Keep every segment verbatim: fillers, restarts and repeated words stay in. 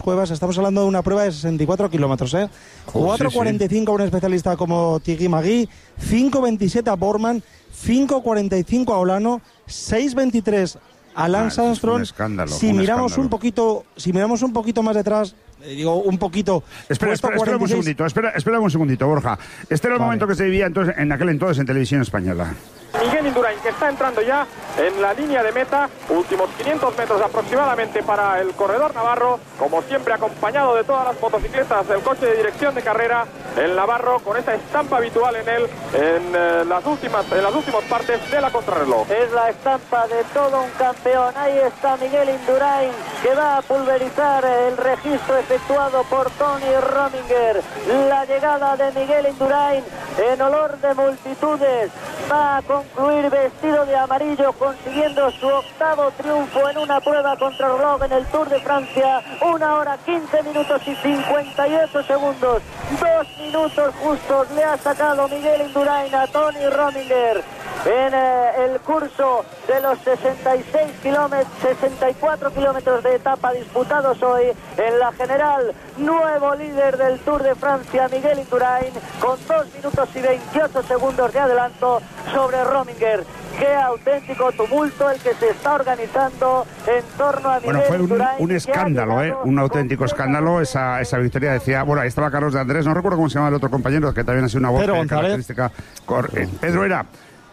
Cuevas, estamos hablando de una prueba de sesenta y cuatro kilómetros, ¿eh? Oh, cuatro cuarenta y cinco sí, sí. a un especialista como Tigui Magui, cinco veintisiete a Borman, cinco cuarenta y cinco a Olano, seis veintitrés a Lance ah, Armstrong. Un escándalo, si un miramos escándalo. un poquito, si miramos un poquito más detrás, eh, digo un poquito. Espera, espera, espera un segundito, espera, espera un segundito, Borja. Este era el vale. momento que se vivía entonces, en aquel entonces en Televisión Española. Miguel Indurain, que está entrando ya en la línea de meta, últimos quinientos metros aproximadamente para el corredor navarro, como siempre acompañado de todas las motocicletas del coche de dirección de carrera, el navarro con esa estampa habitual en él en, eh, las últimas, en las últimas partes de la contrarreloj. Es la estampa de todo un campeón. Ahí está Miguel Indurain, que va a pulverizar el registro efectuado por Tony Rominger. La llegada de Miguel Indurain en olor de multitudes va a concluir vestido de amarillo, consiguiendo su octavo triunfo en una prueba contrarreloj en el Tour de Francia. Una hora, quince minutos y cincuenta y ocho segundos. Dos minutos justos le ha sacado Miguel Indurain a Tony Rominger en eh, el curso de los sesenta y seis kilómetros, sesenta y cuatro kilómetros de etapa disputados hoy en la general. Nuevo líder del Tour de Francia, Miguel Indurain, con dos minutos y veintiocho segundos de adelanto sobre Rominger. Qué auténtico tumulto el que se está organizando en torno a Miguel Bueno, fue un, Indurain, un escándalo, ¿eh? Un auténtico escándalo esa, esa victoria. Decía, bueno, ahí estaba Carlos de Andrés, no recuerdo cómo se llama el otro compañero, que también ha sido una voz Pedro eh, González. característica. Cor- eh, Pedro era...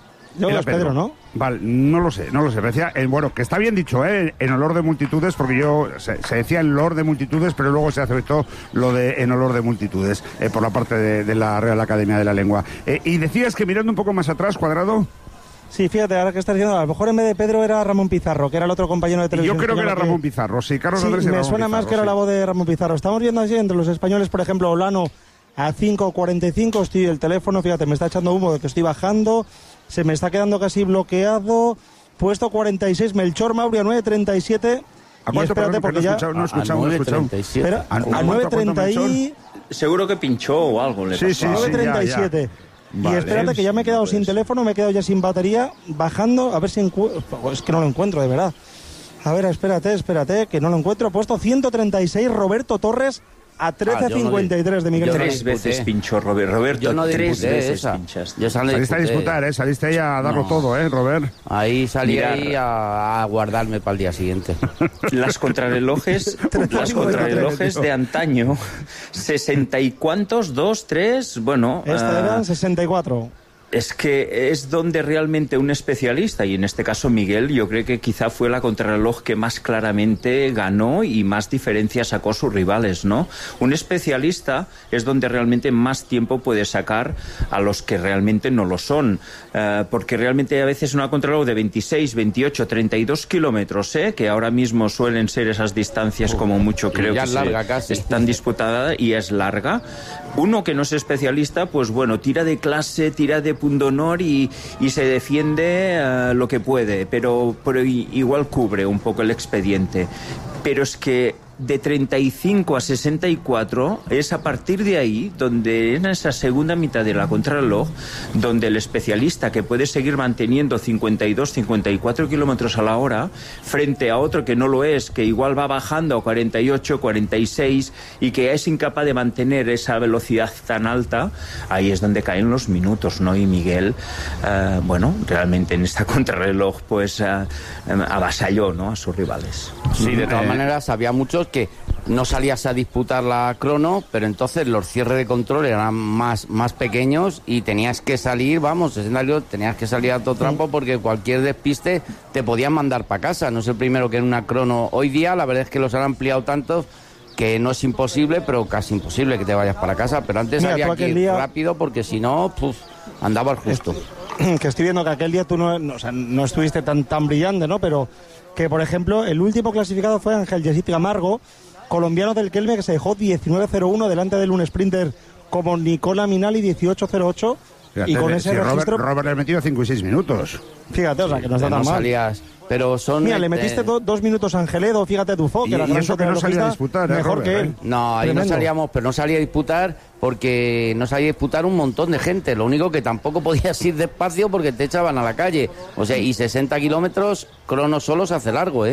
Yo Era es Pedro, ¿no? Vale, no lo sé, no lo sé. Me decía, eh, bueno, que está bien dicho, ¿eh? En olor de multitudes, porque yo se, se decía en olor de multitudes, pero luego se aceptó lo de en olor de multitudes eh, por la parte de, de la Real Academia de la Lengua. Eh, y decías que mirando un poco más atrás, Cuadrado. Sí, fíjate, ahora que estás diciendo, a lo mejor en vez de Pedro era Ramón Pizarro, que era el otro compañero de Y televisión. yo creo que era española Ramón Pizarro, sí, Carlos Sí, Andrés y me Ramón suena Pizarro, más que era sí. la voz de Ramón Pizarro. Estamos viendo así entre los españoles, por ejemplo, Olano a cinco cuarenta y cinco, estoy el teléfono, fíjate, me está echando humo de que estoy bajando, se me está quedando casi bloqueado. Puesto cuarenta y seis, Melchor Mauri a nueve treinta y siete. ¿A Y cuánto, espérate, perdón, porque no he ya... escuchado, no he escuchado, no he escuchado. Espera, ¿A- a a cuánto, nueve a cuánto, treinta y... Melchor? Seguro que pinchó o algo le Sí, pasó. sí, sí. nueve treinta y siete. Y Vale. espérate que ya me he quedado sin teléfono, me he quedado ya sin batería, bajando, a ver si encuentro... Es que no lo encuentro, de verdad. A ver, espérate, espérate, que no lo encuentro. Puesto ciento treinta y seis, Roberto Torres a trece cincuenta y tres de Miguel Tres Indurain. veces pinchó Robert. Roberto, Yo no tres disputé veces esa. pinchaste. Yo salí Saliste a disputar, ¿eh? Saliste ahí a darlo No. todo, ¿eh, Robert? Ahí salí Mirar. ahí a, a guardarme para el día siguiente. Las contrarrelojes, las contrarrelojes de antaño, sesenta y cuántos, dos, tres, bueno... Esta ah, eran sesenta y cuatro. Es que es donde realmente un especialista, y en este caso Miguel, yo creo que quizá fue la contrarreloj que más claramente ganó y más diferencias sacó a sus rivales, ¿no? Un especialista es donde realmente más tiempo puede sacar a los que realmente no lo son, eh, porque realmente a veces una contrarreloj de veintiséis, veintiocho, treinta y dos kilómetros, ¿eh? Que ahora mismo suelen ser esas distancias como mucho, creo ya que es larga se, casi. están disputadas y es larga. Uno que no es especialista, pues bueno, tira de clase, tira de punto honor y, y se defiende uh, lo que puede, pero, pero igual cubre un poco el expediente. Pero es que de treinta y cinco a sesenta y cuatro es a partir de ahí donde en esa segunda mitad de la contrarreloj donde el especialista que puede seguir manteniendo cincuenta y dos, cincuenta y cuatro kilómetros a la hora frente a otro que no lo es, que igual va bajando a cuarenta y ocho, cuarenta y seis y que es incapaz de mantener esa velocidad tan alta, ahí es donde caen los minutos, ¿no? Y Miguel, uh, bueno, realmente en esta contrarreloj pues uh, avasalló, ¿no?, a sus rivales. Sí, de todas maneras había muchos que no salías a disputar la crono, pero entonces los cierres de control eran más, más pequeños y tenías que salir, vamos, tenías que salir a todo trampo porque cualquier despiste te podían mandar para casa. No es el primero que en una crono hoy día, la verdad es que los han ampliado tanto que no es imposible, pero casi imposible que te vayas para casa. Pero antes Mira, había que ir día... rápido porque si no, puf, andabas justo. Que estoy viendo que aquel día tú no, no, o sea, no estuviste tan, tan brillante, ¿no? Pero que, por ejemplo, el último clasificado fue Ángel Yesit Camargo, colombiano del Kelme, que se dejó diecinueve cero uno delante del un sprinter como Nicola Minali, dieciocho cero ocho. Fíjate, y con ese si registro... Robert, Robert le ha metido cinco y seis minutos. Fíjate, o sea, que no está no tan mal. salías, pero son... Mira, le metiste eh, do, dos minutos a Angeledo, fíjate, Dufo, que Y- era y gran eso que no salía a disputar, ¿eh, mejor Robert, que eh? él. No, ahí Tremendo. no salíamos, pero no salía a disputar porque no salía a disputar un montón de gente. Lo único que tampoco podías ir despacio porque te echaban a la calle. O sea, y sesenta kilómetros, crono solo se hace largo, ¿eh?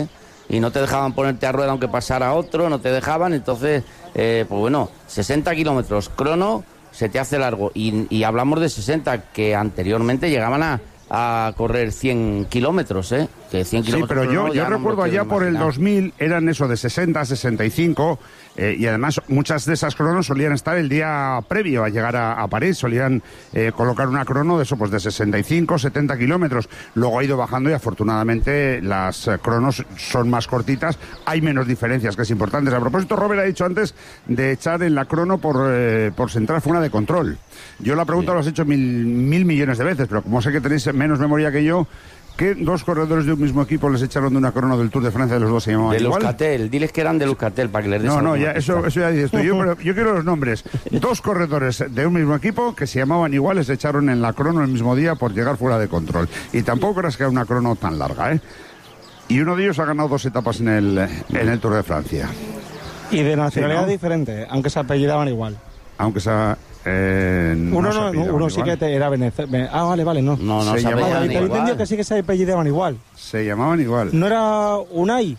y no te dejaban ponerte a rueda aunque pasara otro, no te dejaban, entonces, eh, pues bueno, sesenta kilómetros, crono, se te hace largo, y, y hablamos de sesenta, que anteriormente llegaban a, a correr cien kilómetros, ¿eh? Que cien kilómetros. Sí, pero yo, yo recuerdo allá por el dos mil, eran eso de sesenta, sesenta y cinco, eh, y además muchas de esas cronos solían estar el día previo a llegar a, a París, solían eh, colocar una crono de eso, pues de sesenta y cinco, setenta kilómetros. Luego ha ido bajando y afortunadamente las eh, cronos son más cortitas, hay menos diferencias, que es importante. A propósito, Robert ha dicho antes de echar en la crono por, eh, por central fuera de control. Yo la pregunta sí. Lo has hecho mil, mil millones de veces, pero como sé que tenéis menos memoria que yo, ¿qué dos corredores de un mismo equipo les echaron de una crono del Tour de Francia? Los dos se llamaban de igual. De Euskaltel, diles que eran de Euskaltel para que les des. No, no, ya, eso, eso ya dices tú. Yo, pero yo quiero los nombres. Dos corredores de un mismo equipo que se llamaban igual, les echaron en la crono el mismo día por llegar fuera de control. Y tampoco creas que era una crono tan larga, ¿eh? Y uno de ellos ha ganado dos etapas en el, en el Tour de Francia. Y de nacionalidad sí, ¿no? diferente, aunque se apellidaban igual. Aunque sea... Eh, no uno no, uno sí que te, era venezolano. Ah, vale, vale, no. No, no se, se llamaban igual. Te entendido que sí que se apellidaban igual. Se llamaban igual. ¿No era Unai?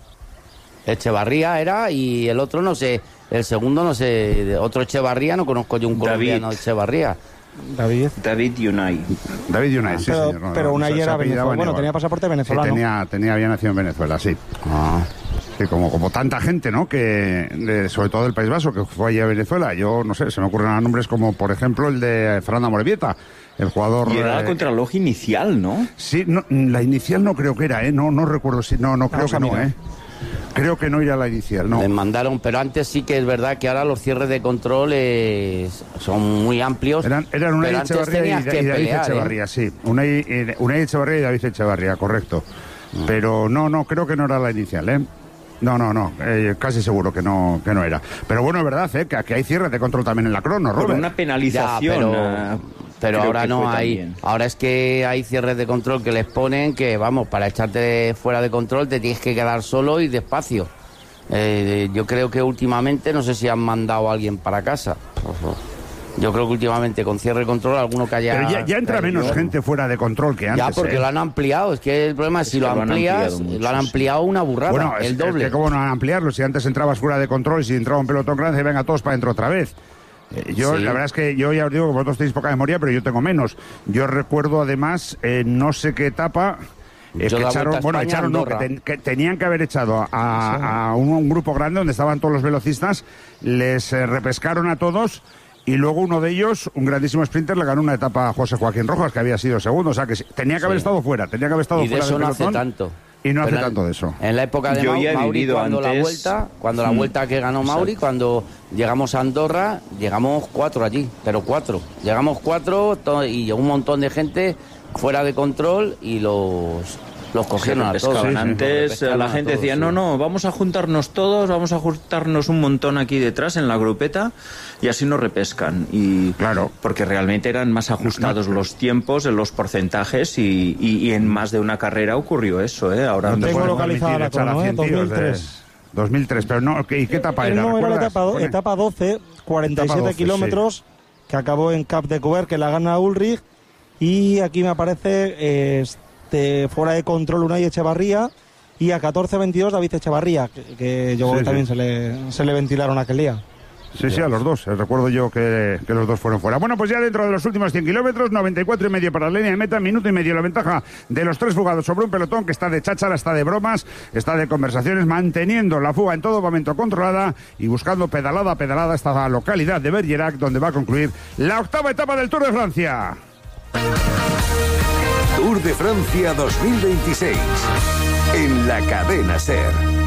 Echevarría era, y el otro no sé, el segundo no sé, otro Echevarría, no conozco yo un colombiano de Echevarría. David. David y Unai. David y Unai, sí, pero, señor. No, pero no, Unai era venezolano. Bueno, tenía pasaporte venezolano. Sí, tenía, tenía, había nacido en Venezuela, sí. Ah. Sí, como, como tanta gente, ¿no? Que, de, sobre todo del País Vasco, que fue allá a Venezuela. Yo, no sé, se me ocurren nombres como, por ejemplo, el de Fernando Amorebieta, el jugador... Y era la eh, contrarreloj inicial, ¿no? Sí, no, la inicial no creo que era, ¿eh? No, no recuerdo si... No, no creo Vamos que no, ¿eh? Creo que no era la inicial, no. Les mandaron, pero antes sí que es verdad que ahora los cierres de control es, son muy amplios. Eran, eran Unai Echevarría y, y David pelear, Echevarría, ¿eh? sí. Unai, eh, Unai Echevarría y David Echevarría, correcto. Mm. Pero no, no, creo que no era la inicial, ¿eh? No, no, no, eh, casi seguro que no que no era. Pero bueno, es verdad, ¿eh? Que aquí hay cierres de control también en la crono, Robert. Con una penalización. Ya, pero... Uh, Pero ahora no hay, también. Ahora es que hay cierres de control que les ponen que, vamos, para echarte fuera de control te tienes que quedar solo y despacio. Eh, yo creo que últimamente, no sé si han mandado a alguien para casa. Yo creo que últimamente con cierre de control alguno que haya... Pero ya, ya entra menos yo. gente fuera de control que antes. Ya, porque ¿eh? lo han ampliado. Es que el problema es, es si lo amplías, lo han, lo han ampliado una burrada, bueno, el es, doble. Es que cómo no van a ampliarlo, si antes entrabas fuera de control y si entraba un pelotón grande, venga todos para adentro otra vez. Eh, yo, sí. La verdad es que yo ya os digo que vosotros tenéis poca memoria, pero yo tengo menos. Yo recuerdo además, eh, no sé qué etapa... Eh, que echaron, bueno, echaron no, que, ten, que tenían que haber echado a, a un, un grupo grande donde estaban todos los velocistas, les eh, repescaron a todos y luego uno de ellos, un grandísimo sprinter, le ganó una etapa a José Joaquín Rojas, que había sido segundo, o sea que tenía que haber sí. estado fuera, tenía que haber estado y de fuera eso del no pelotón, hace tanto. Y no hace en, tanto de eso. En la época de Yo Mau, ya he Mauri, cuando antes... la vuelta, cuando la vuelta que ganó Mauri, Exacto. cuando llegamos a Andorra, llegamos cuatro allí, pero cuatro. Llegamos cuatro to- y llegó un montón de gente fuera de control y los... Los cogieron a todos. Sí, antes sí, la gente todos, decía, sí. no, no, vamos a juntarnos todos, vamos a juntarnos un montón aquí detrás en la grupeta y así nos repescan. Y claro, porque realmente eran más ajustados no, no. los tiempos, en los porcentajes y, y, y en más de una carrera ocurrió eso, ¿eh? Ahora no tengo localizada la crono, ¿eh? dos mil tres. dos mil tres, pero no, ¿y qué etapa era? No, era la etapa, etapa doce, cuarenta y siete etapa doce, kilómetros, sí. que acabó en Cap de Cuber, que la gana Ulrich, y aquí me aparece... Eh, De fuera de control Unai Echevarría y a catorce veintidós David Echevarría, que, que yo sí, también sí. Se, le, se le ventilaron aquel día. Sí, sí, a los dos. Recuerdo yo que, que los dos fueron fuera. Bueno, pues ya dentro de los últimos cien kilómetros, noventa y cuatro y medio para la línea de meta, minuto y medio la ventaja de los tres fugados sobre un pelotón que está de cháchara, está de bromas, está de conversaciones, manteniendo la fuga en todo momento controlada y buscando pedalada a pedalada esta localidad de Bergerac, donde va a concluir la octava etapa del Tour de Francia. Tour de Francia dos mil veintiséis en la cadena SER.